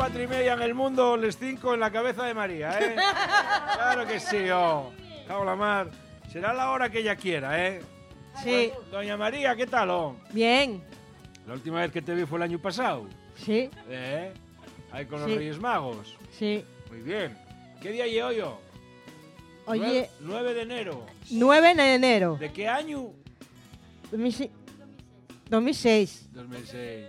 4:30 en el mundo, les 5 en la cabeza de María, ¿eh? Claro que sí, oh. Cago la mar. Será la hora que ella quiera, ¿eh? Sí. Doña María, ¿qué tal, oh? Bien. La última vez que te vi fue el año pasado. Sí. Ahí con los Sí. Reyes Magos. Sí. Muy bien. ¿Qué día es hoy? Oye, 9 de enero. 9 de enero. ¿De qué año? 2006. 2006.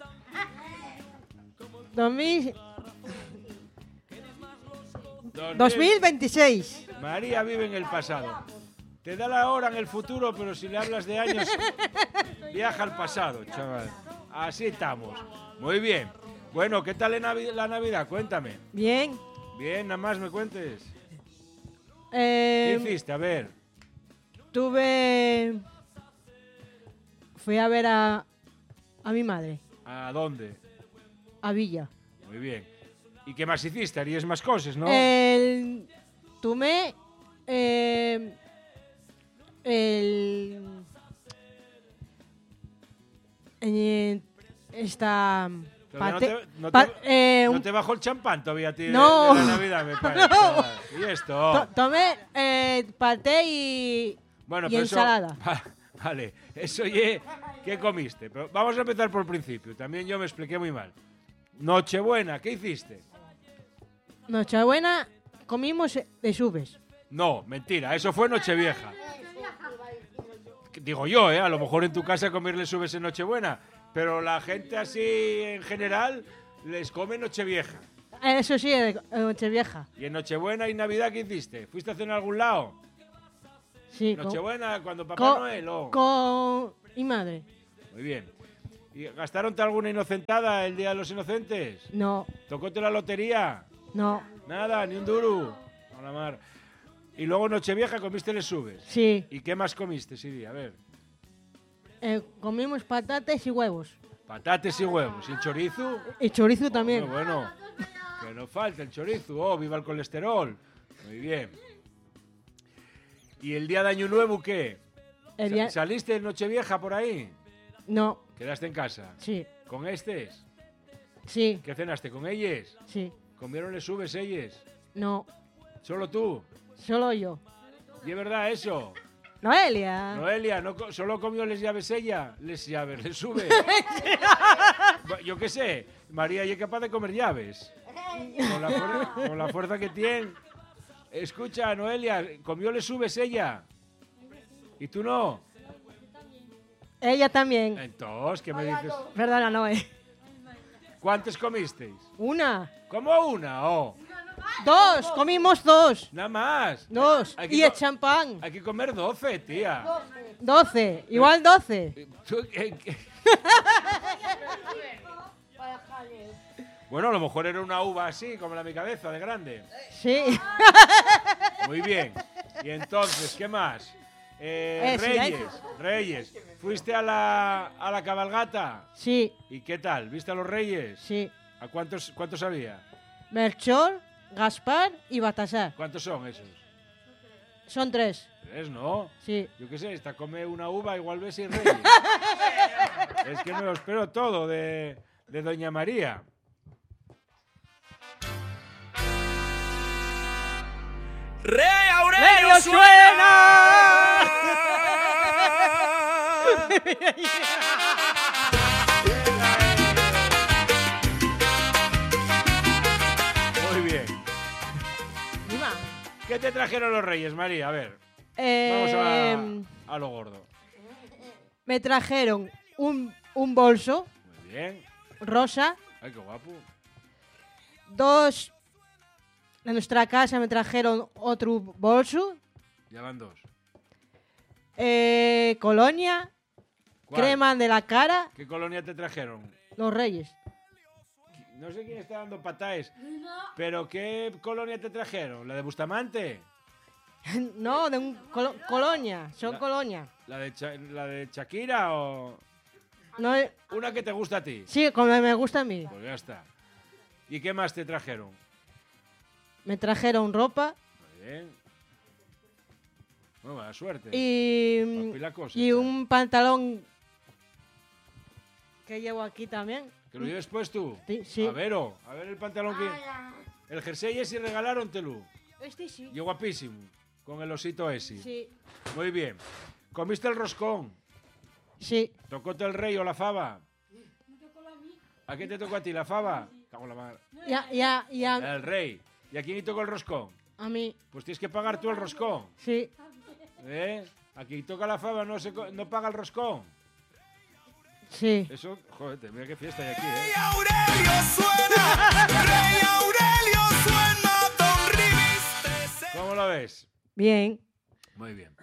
2026. María vive en el pasado. Te da la hora en el futuro, pero si le hablas de años, viaja al pasado, chaval. Así estamos. Muy bien. Bueno, ¿qué tal la Navidad? Cuéntame. Bien. Bien, nada más me cuentes. ¿Qué hiciste? A ver. Fui a ver a mi madre, ¿A dónde? a Villa. Muy bien. ¿Y qué más hiciste? Harías más cosas, ¿no? Tomé esta Todavía no te bajó el champán todavía a ti no. de la Navidad, me parece. No. ¿Y esto? Tomé paté y ensalada. Vale, eso ye, ¿qué comiste? Pero vamos a empezar por el principio. También yo me expliqué muy mal. Nochebuena, ¿qué hiciste? Nochebuena comimos besuves. No, mentira, eso fue Nochevieja. Digo yo, a lo mejor en tu casa comerle subes en Nochebuena, pero la gente así en general les come Nochevieja. Eso sí, Nochevieja. ¿Y en Nochebuena y Navidad qué hiciste? ¿Fuiste a cenar a algún lado? Sí. Nochebuena, cuando Papá Noel, ¿o? Con mi madre. Muy bien. ¿Y gastaronte alguna inocentada el Día de los Inocentes? No. ¿Tocóte la lotería? No. Nada, ni un duro. A la mar. Y luego Nochevieja comiste les subes. Sí. ¿Y qué más comiste ese día? A ver. Comimos patatas y huevos. Patates y huevos. ¿Y el chorizo? Y chorizo también. Bueno, que no falta el chorizo. Oh, viva el colesterol. Muy bien. ¿Y el día de Año Nuevo qué? ¿Saliste en Nochevieja por ahí? No. ¿Quedaste en casa? Sí. ¿Con estes? Sí. ¿Qué cenaste con ellos? Sí. ¿Comieron les subes ellos? No. ¿Solo tú? Solo yo. ¿Y es verdad eso? Noelia. Noelia, ¿no solo comió les llaves ella? Les llaves, les sube. Yo qué sé, María ya es capaz de comer llaves. Con la fuerza que tiene. Escucha, Noelia, ¿comió les subes ella? ¿Y tú no? Ella también. Entonces, ¿qué me dices? Perdona, Noé. ¿Cuántos comisteis? Una. ¿Cómo una? Oh. Dos, comimos dos. Nada más. Dos. Y el champán. Hay que comer 12, tía. 12. Igual 12. Bueno, a lo mejor era una uva así, como la de mi cabeza, de grande. Sí. Muy bien. Y entonces, ¿qué más? Reyes. ¿Fuiste a la cabalgata? Sí. ¿Y qué tal? ¿Viste a los Reyes? Sí. ¿A cuántos había? Melchor, Gaspar y Baltasar. ¿Cuántos son esos? Son 3. 3, ¿no? Sí. Yo qué sé, esta come una uva, igual ves y Reyes. Es que me lo espero todo de Doña María. ¡Rey Aurelio suena! Muy bien. ¿Qué te trajeron los Reyes, María? A ver. Vamos a lo gordo. Me trajeron un bolso. Muy bien. Rosa. Ay, qué guapo. 2. En nuestra casa me trajeron otro bolso. Ya van 2. Colonia. ¿Cuál? Crema de la cara. ¿Qué colonia te trajeron? Los Reyes. No sé quién está dando pataes, pero ¿qué colonia te trajeron? ¿La de Bustamante? No, de un colonia. Son colonia. ¿La de Shakira o...? No, una que te gusta a ti. Sí, como me gusta a mí. Pues ya está. ¿Y qué más te trajeron? Me trajeron ropa. Muy bien. Muy buena suerte. Y un pantalón que llevo aquí también. ¿Que lo lleves puesto? Sí. A ver el pantalón que... El jersey ese regalarontelo. Este sí. Y guapísimo, con el osito ese. Sí. Muy bien. ¿Comiste el roscón? Sí. ¿Tocóte el rey o la fava? ¿A quién te tocó a ti, la fava? Cago en la madre. Ya. El rey. ¿Y a quién tocó el roscón? A mí. Pues tienes que pagar tú el roscón. Sí. Aquí toca la fava, no paga el roscón. Sí. Eso, joder, mira qué fiesta hay aquí, Rey Aurelio suena, Rey Aurelio suena, Don Rimis. ¿Cómo lo ves? Bien. Muy bien.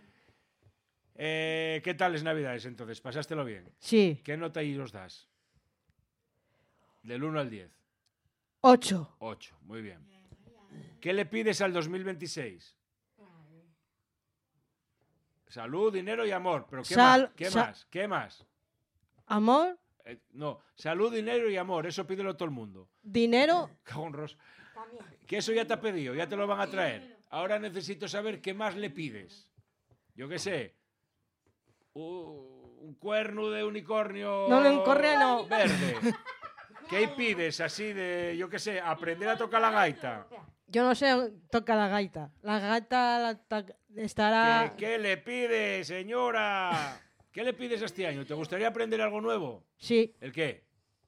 ¿Qué tal es Navidades entonces? ¿Pasástelo bien? Sí. ¿Qué nota ahí os das? Del 1 al 10. 8. 8, muy bien. ¿Qué le pides al 2026? Salud, dinero y amor. ¿Pero qué más? ¿Qué más? Amor, No, salud, dinero y amor. Eso pídelo todo el mundo. dinero. Cagón Ros. Que eso ya te ha pedido, ya te lo van a traer. Ahora necesito saber qué más le pides. Yo qué sé. Un cuerno de unicornio. No, de unicornio no. Verde. ¿Qué pides así de, yo qué sé, aprender a tocar la gaita? Yo no sé tocar la gaita. La gaita estará... ¿Qué le pides, señora? ¿Qué le pides este año? ¿Te gustaría aprender algo nuevo? Sí. ¿El qué?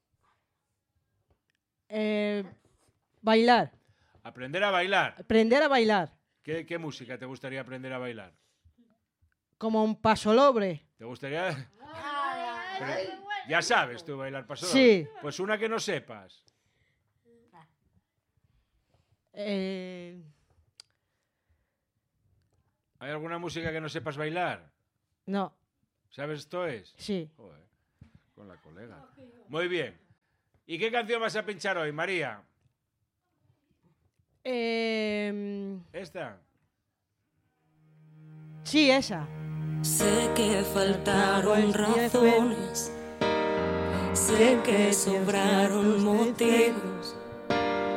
Bailar. Aprender a bailar. Aprender a bailar. ¿Qué música te gustaría aprender a bailar? Como un pasolobre. ¿Te gustaría...? Pero ya sabes tú bailar pasodoble. Sí. Pues una que no sepas. ¿Hay alguna música que no sepas bailar? No. ¿Sabes esto es? Sí. Joder, con la colega. Muy bien. ¿Y qué canción vas a pinchar hoy, María? ¿Esta? Sí, esa. Sé que faltaron razones, sé que sobraron motivos,